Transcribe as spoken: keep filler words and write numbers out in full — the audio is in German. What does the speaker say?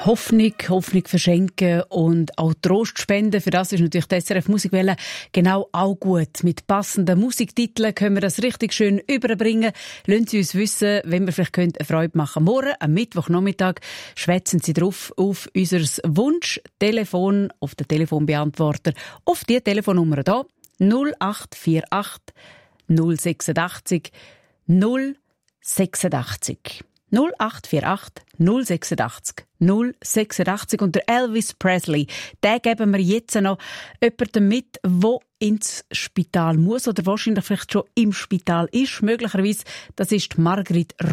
Hoffnung, Hoffnung verschenken und auch Trost spenden. Für das ist natürlich die S R F Musikwelle genau auch gut. Mit passenden Musiktiteln können wir das richtig schön überbringen. Lassen Sie uns wissen, wenn wir vielleicht eine Freude machen können. Morgen, am Mittwochnachmittag, schwätzen Sie drauf auf unser Wunschtelefon, auf den Telefonbeantworter, auf die Telefonnummer hier, null acht vier acht null sechsundachtzig null sechsundachtzig. null acht vier acht null sechsundachtzig null sechsundachtzig und der Elvis Presley, den geben wir jetzt noch jemandem mit, der ins Spital muss oder wahrscheinlich vielleicht schon im Spital ist. Möglicherweise, das ist Margrit